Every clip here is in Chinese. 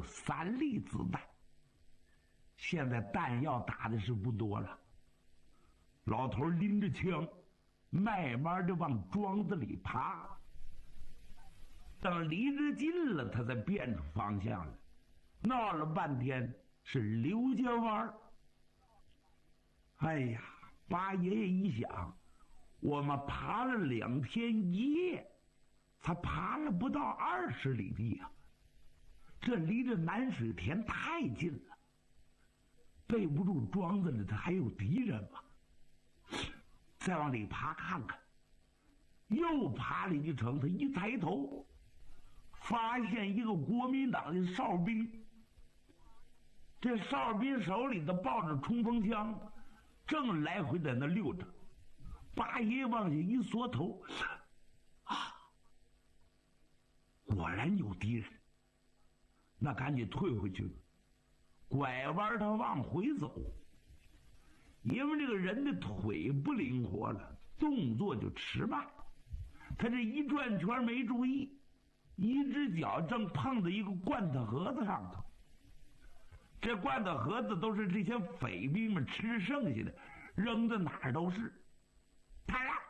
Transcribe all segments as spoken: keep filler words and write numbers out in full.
三粒子弹。现在弹药打的是不多了，老头拎着枪，慢慢的往庄子里爬。等离着近了，他才变出方向来。闹了半天是刘家湾。哎呀，八爷爷一想，我们爬了两天一夜，才爬了不到二十里地啊，这离着南水田太近了。背不住庄子里头还有敌人吗？再往里爬看看，又爬了一程，他一抬头，发现一个国民党的哨兵。这哨兵手里头抱着冲锋枪，正来回在那溜着。八爷往下一缩头，啊，果然有敌人。那赶紧退回去，拐弯他往回走。因为这个人的腿不灵活了，动作就迟慢。他这一转圈没注意，一只脚正碰在一个罐头盒子上头。这罐头盒子都是这些匪兵们吃剩下的，扔到哪儿都是。啪啦！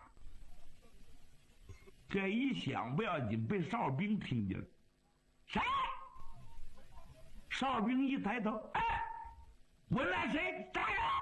这一响不要紧，被哨兵听见了。谁？哨兵一抬头，哎，问来谁？谁呀？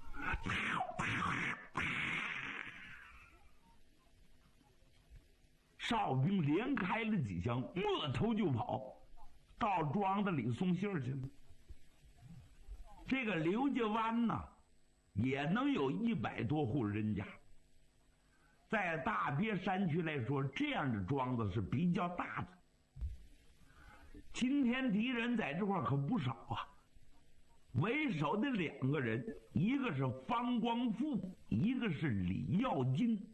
哨兵连开了几枪，摸头就跑，到庄子里送信儿去了。这个刘家湾呢，也能有一百多户人家。在大别山区来说，这样的庄子是比较大的。今天敌人在这块可不少啊。为首的两个人，一个是方光复，一个是李耀金。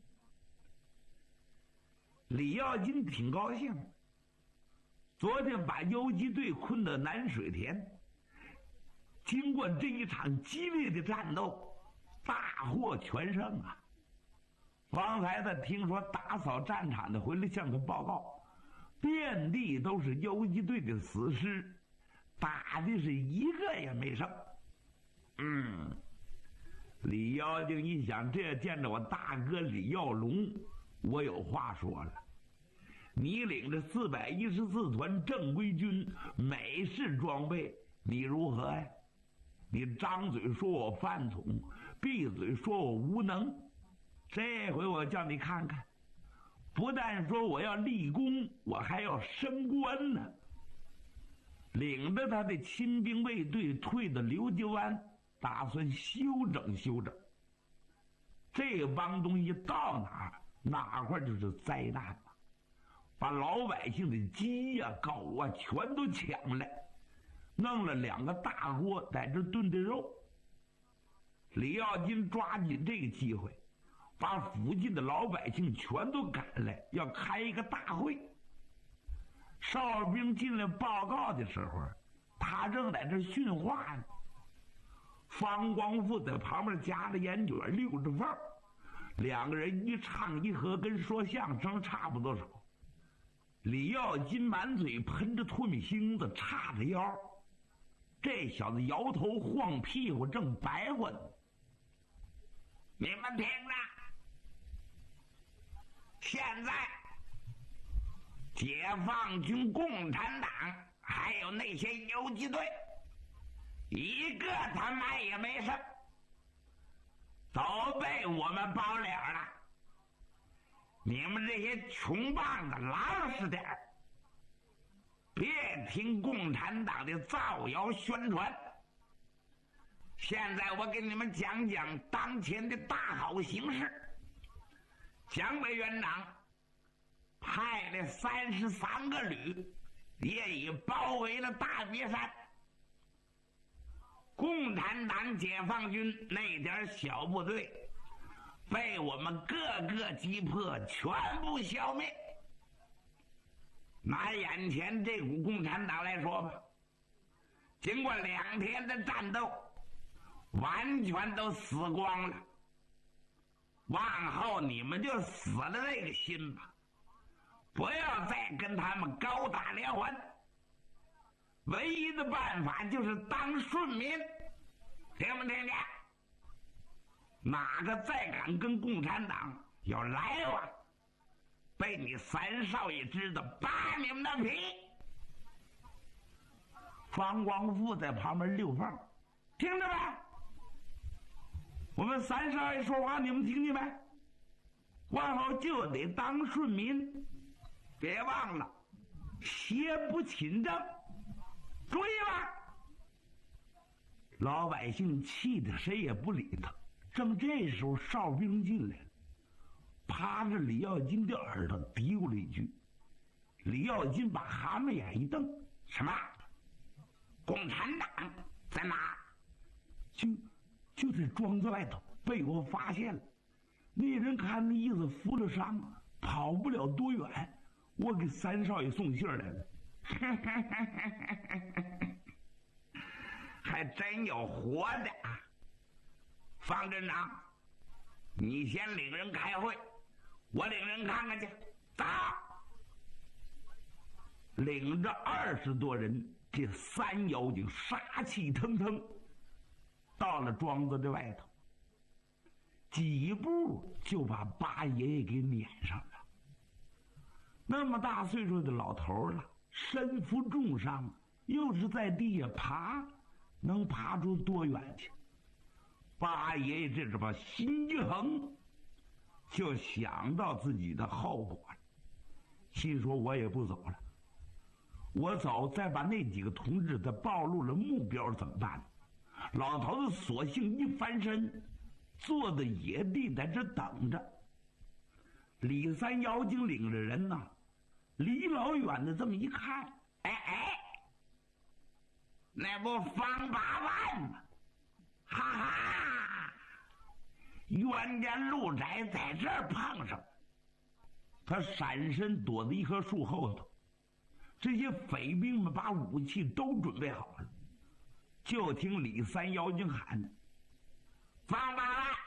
李耀金挺高兴，昨天把游击队困到南水田，经过这一场激烈的战斗，大获全胜啊！方才他听说打扫战场的回来向他报告，遍地都是游击队的死尸，打的是一个也没剩。嗯，李耀金一想，这见着我大哥李耀龙，我有话说了。你领着四百一十四团正规军，美式装备，你如何呀？你张嘴说我犯统，闭嘴说我无能。这回我叫你看看，不但说我要立功，我还要升官呢。领着他的亲兵卫队退到刘家湾，打算休整休整。这帮东西到哪儿哪块就是灾难了，把老百姓的鸡呀、狗啊全都抢来，弄了两个大锅在这炖的肉。李耀金抓紧这个机会，把附近的老百姓全都赶来，要开一个大会。哨兵进来报告的时候，他正在这训话呢。方光复在旁边夹着烟卷溜着缝，两个人一唱一和，跟说相声差不多少。李耀金满嘴喷着唾沫星子，叉着腰，这小子摇头晃屁股，正白话呢。你们听着，现在解放军、共产党还有那些游击队，一个他妈也没剩，都被我们包了了。你们这些穷棒子老实点儿，别听共产党的造谣宣传。现在我给你们讲讲当前的大好形势。蒋委员长派了三十三个旅，也已包围了大别山。共产党、解放军那点小部队被我们各个击破，全部消灭。拿眼前这股共产党来说吧，经过两天的战斗，完全都死光了。往后你们就死了这个心吧，不要再跟他们高打连环。 唯一的办法就是当顺民，听没听见？哪个再敢跟共产党要来往，被你三少爷知道，扒你们的皮！方光复在旁边溜缝，听着没？我们三少爷说话，你们听见没？往后就得当顺民，别忘了，邪不侵正，注意吧！老百姓气得谁也不理他。正这时候，哨兵进来了，趴着李耀金的耳朵嘀咕了一句。李耀金把蛤蟆眼一瞪：“什么？共产党在哪？”就就在庄子外头，被我发现了。那人看那意思，负了伤，跑不了多远。我给三少爷送信来了。还真有活的啊！方镇长，你先领人开会，我领人看看去。走！领着二十多人，这三妖精杀气腾腾，到了庄子的外头，几步就把八爷爷给撵上了。那么大岁数的老头了，身负重伤，又是在地下爬，能爬出多远去？八爷爷这是把心一横，就想到自己的后果了，心说我也不走了，我走再把那几个同志再暴露了目标怎么办？老头子索性一翻身，坐在野地在这等着。李三妖精领着人呐，离老远的这么一看，哎哎，那不方八万吗？哈哈，冤家路窄在这儿碰上，他闪身躲在一棵树后头。这些匪兵们把武器都准备好了，就听李三妖精喊：“方八万，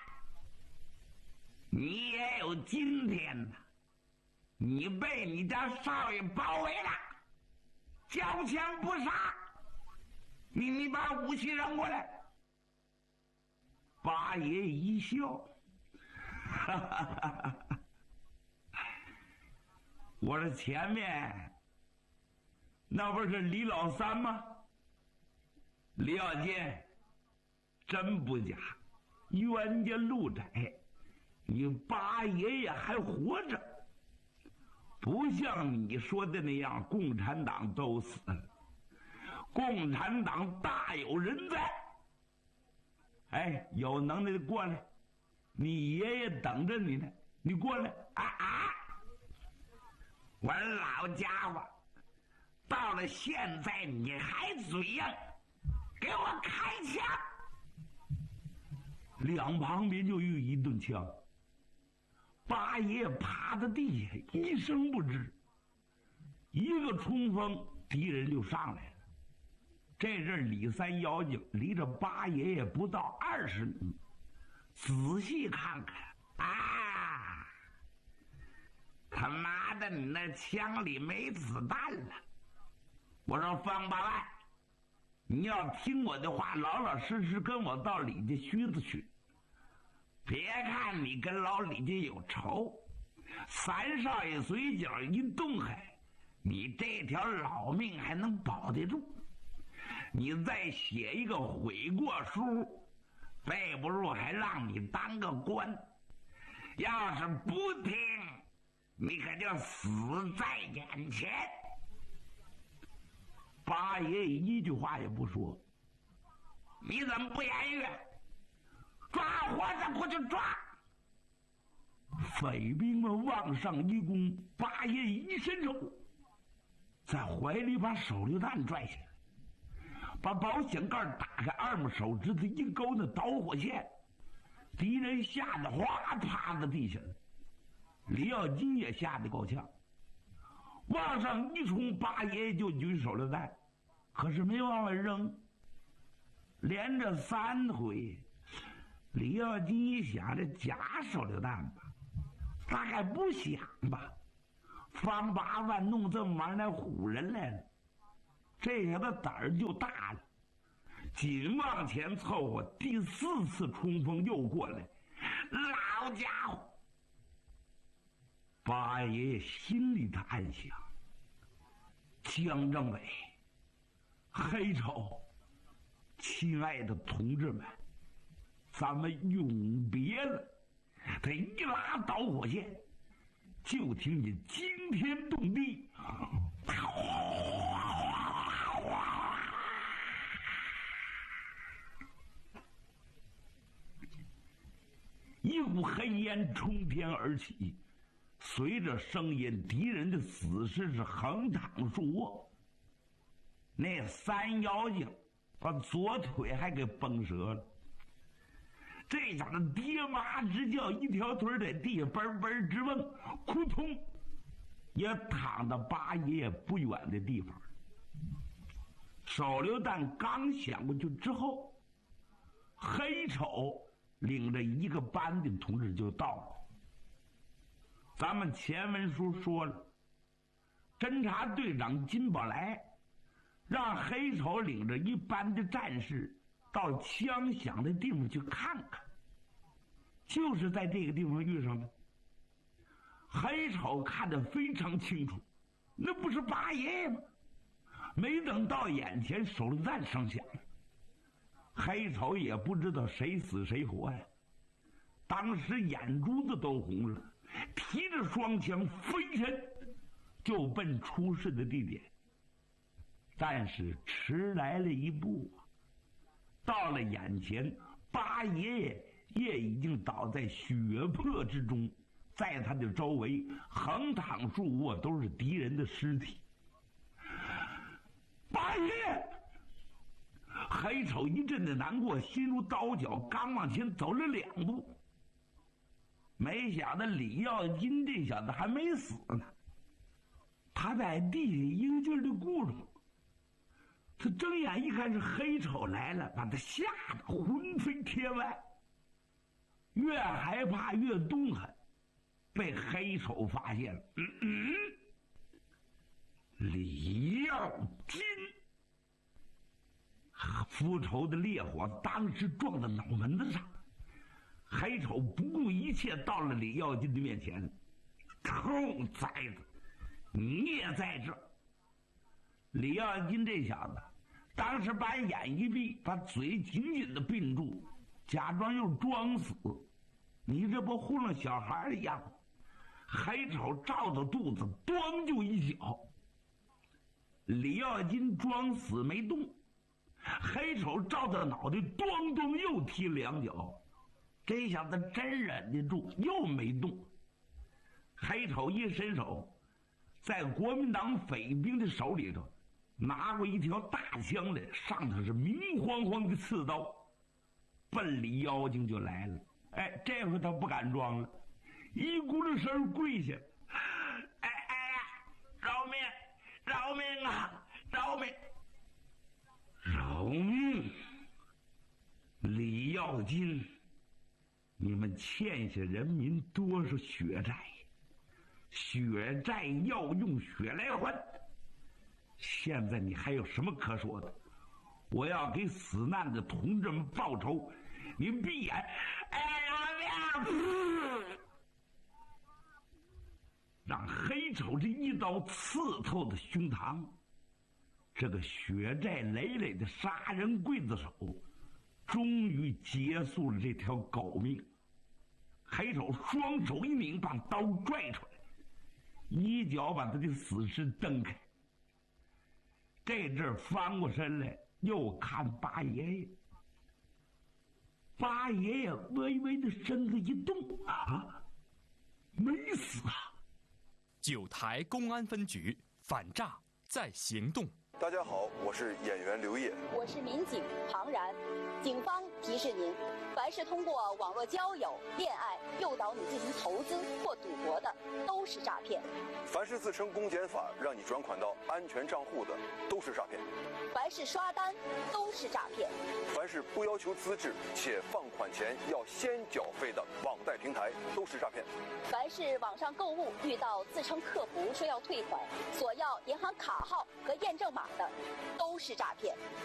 你也有今天呐！你被你家少爷包围了，交枪不杀，你你把武器扔过来。”八爷一笑，哈哈哈哈，我说前面那不是李老三吗？李耀金，真不假，冤家路窄，你八爷爷还活着，不像你说的那样，共产党都死了，共产党大有人在。哎，有能耐的过来，你爷爷等着你呢，你过来！啊啊！我说老家伙，到了现在你还嘴硬，给我开枪！两旁边就又一顿枪。八爷趴在地下一声不吱，一个冲锋，敌人就上来了。这阵李三妖精离着八爷爷不到二十米，仔细看看啊，他妈的，你那枪里没子弹了！我说方八万，你要听我的话，老老实实跟我到李家须子去。别看你跟老李家有仇，三少爷嘴角一动开，你这条老命还能保得住。你再写一个悔过书，背不住还让你当个官。要是不听，你可就死在眼前。八爷一句话也不说，你怎么不言语？抓活着过去抓！匪兵们往上一攻，八爷一伸手，在怀里把手榴弹拽起来，把保险盖打开，二拇手指头一勾那导火线，敌人吓得哗趴在地下了。李耀金也吓得够呛，往上一冲，八爷就举手榴弹，可是没往外扔。连着三回，李耀金一想，这假手榴弹吧，大概不响吧。方八万弄这么玩意儿来唬人来了。 这下他胆儿就大了，紧往前凑合。第四次冲锋又过来，老家伙！八爷爷心里他暗想：江政委、黑丑，亲爱的同志们，咱们永别了！他一拉导火线，就听见惊天动地，一股黑烟冲天而起，随着声音，敌人的死尸是横躺竖卧。那三妖精把左腿还给崩折了，这家的爹妈直叫，一条腿在地下嘣嘣直蹦，扑通也躺到八爷爷不远的地方。手榴弹刚响过去之后，黑丑领着一个班的同志就到了。咱们前文书说了，侦察队长金宝来让黑丑领着一班的战士到枪响的地方去看看，就是在这个地方遇上了。黑丑看得非常清楚，那不是八爷爷吗？没等到眼前，手榴弹声响了，黑丑也不知道谁死谁活呀，当时眼珠子都红了，提着双枪飞身就奔出事的地点。但是迟来了一步啊！到了眼前，八爷爷也已经倒在血泊之中，在他的周围横躺竖卧都是敌人的尸体。八爷！黑丑一阵的难过，心如刀绞，刚往前走了两步，没想到李耀金这小子还没死呢，他在地下一个劲儿的咕噜。他睁眼一看是黑丑来了，把他吓得魂飞天外，越害怕越动弹，被黑丑发现了。嗯嗯，李耀金，复仇的烈火当时撞到脑门子上，黑丑不顾一切到了李耀金的面前，臭崽子，你也在这儿！李耀金这小子当时把眼一闭，把嘴紧紧的闭住，假装又装死。你这不糊弄小孩一样？黑丑照着肚子咣就一脚，李耀金装死没动，黑丑照着脑袋咣咚又踢两脚，这小子真忍得住，又没动。黑丑一伸手，在国民党匪兵的手里头拿过一条大枪来，上头是明晃晃的刺刀，奔李妖精就来了。哎，这回他不敢装了，一咕噜声跪下，哎哎呀，饶命，饶命啊，饶命，饶命！李耀金，你们欠下人民多少血债？血债要用血来还。现在你还有什么可说的？我要给死难的同志们报仇，你闭眼！哎呀，让黑丑这一刀刺透的胸膛，这个血债累累的杀人刽子手终于结束了这条狗命。黑手双手一拧，把刀拽出来，一脚把他的死尸蹬开。这阵翻过身来，又看八爷爷。八爷爷微微的身子一动，啊，没死啊！ 九台公安分局反诈在行动。 大家好，我是演员刘烨， 我是民警庞然。警方提示您，凡是通过网络交友、恋爱诱导你进行投资或赌博的，都是诈骗； 凡是自称公检法让你转款到安全账户的，都是诈骗； 凡是刷单，都是诈骗； 凡是不要求资质且放款前要先缴费的网贷平台，都是诈骗； 凡是网上购物遇到自称客服说要退款，索要银行卡号和验证码的都是诈骗。